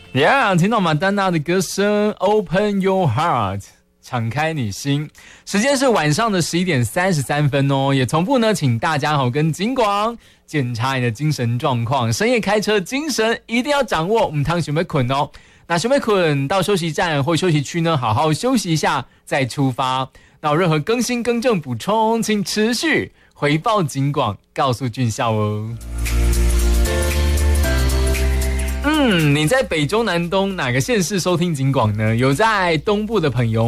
Yeah， 听到马丹娜的歌声 Open Your Heart， 敞开你心。时间是晚上的11点33分哦，也同步呢请大家跟警广检查你的精神状况，深夜开车精神一定要掌握，唔通想要困哦。那想要困到休息站或休息区呢，好好休息一下再出发。那有任何更新更正补充，请持续回报警广，告诉俊孝哦。你在北中南东哪个县市收听警广呢？有在东部的朋友